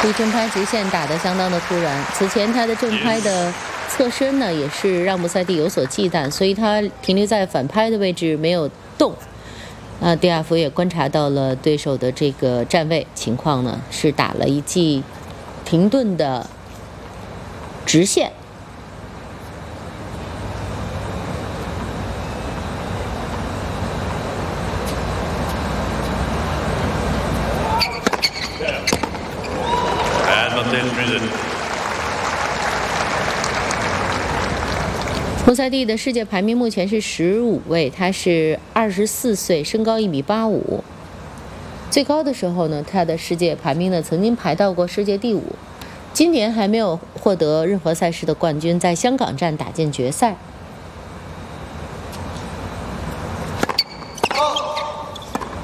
这正拍直线打得相当的突然。此前他的正拍的侧身呢，也是让穆萨蒂有所忌惮，所以他停留在反拍的位置没有动。迪亚福也观察到了对手的这个站位情况呢，是打了一记停顿的直线。穆萨蒂的世界排名目前是15位，他是24岁，身高1.85米。最高的时候呢，他的世界排名呢曾经排到过世界第5，今年还没有获得任何赛事的冠军，在香港站打进决赛。